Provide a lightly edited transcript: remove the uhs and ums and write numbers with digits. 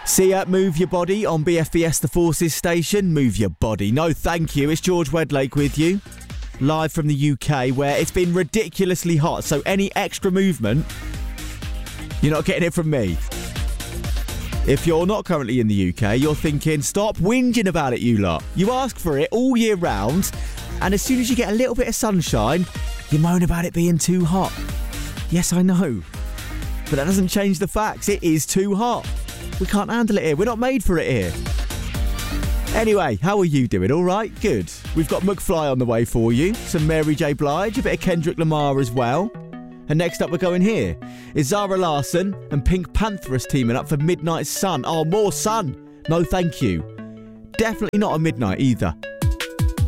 Sia, Move Your Body on BFBS The Forces station. Move your body. No, thank you. It's George Wedlake with you. Live from the UK, where it's been ridiculously hot. So any extra movement, you're not getting it from me. If you're not currently in the UK, you're thinking, stop whinging about it, you lot. You ask for it all year round, and as soon as you get a little bit of sunshine, you moan about it being too hot. Yes, I know. But that doesn't change the facts. It is too hot. We can't handle it here. We're not made for it here. Anyway, how are you doing? All right? Good. We've got McFly on the way for you. Some Mary J. Blige, a bit of Kendrick Lamar as well. And next up we're going here is Zara Larsson and Pink Pantheress teaming up for Midnight Sun. Oh, more sun. No, thank you. Definitely not a midnight either.